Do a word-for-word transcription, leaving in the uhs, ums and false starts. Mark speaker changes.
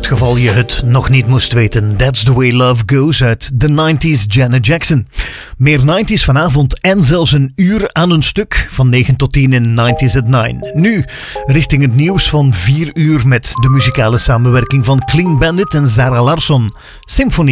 Speaker 1: het geval je het nog niet moest weten. That's the way love goes uit de nineties Janet Jackson. Meer nineties vanavond en zelfs een uur aan een stuk van negen tot tien in nineties at nine. Nu richting het nieuws van vier uur met de muzikale samenwerking van Clean Bandit en Zara Larsson. Symphony.